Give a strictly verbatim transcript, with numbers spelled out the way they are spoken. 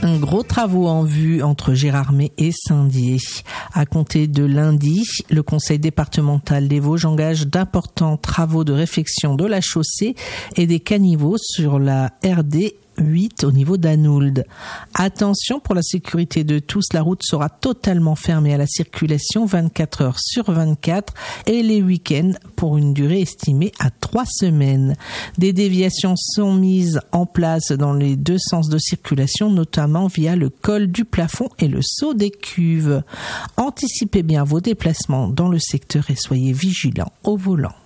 Un gros travaux en vue entre Gérardmer et Saint-Dié. À compter de lundi, le conseil départemental des Vosges engage d'importants travaux de réfection de la chaussée et des caniveaux sur la R D huit au niveau d'Anould. Attention, pour la sécurité de tous, la route sera totalement fermée à la circulation vingt-quatre heures sur vingt-quatre et les week-ends pour une durée estimée à trois semaines. Des déviations sont mises en place dans les deux sens de circulation, notamment via le col du plafond et le saut des cuves. Anticipez bien vos déplacements dans le secteur et soyez vigilants au volant.